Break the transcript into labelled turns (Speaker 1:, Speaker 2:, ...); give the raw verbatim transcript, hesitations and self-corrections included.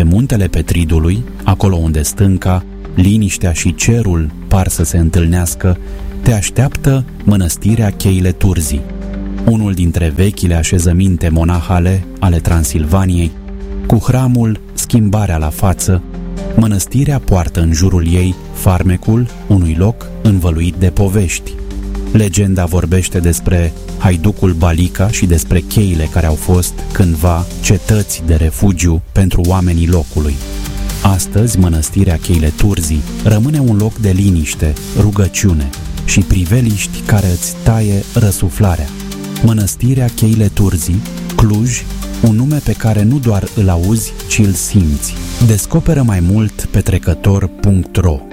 Speaker 1: Pe muntele Petridului, acolo unde stânca, liniștea și cerul par să se întâlnească, te așteaptă mănăstirea Cheile Turzii, unul dintre vechile așezăminte monahale ale Transilvaniei. Cu hramul Schimbarea la față, mănăstirea poartă în jurul ei farmecul unui loc învăluit de povești. Legenda vorbește despre haiducul Balica și despre cheile care au fost cândva cetăți de refugiu pentru oamenii locului. Astăzi, mănăstirea Cheile Turzii rămâne un loc de liniște, rugăciune și priveliști care îți taie răsuflarea. Mănăstirea Cheile Turzii, Cluj, un nume pe care nu doar îl auzi, ci îl simți. Descoperă mai mult pe trecător punct ro.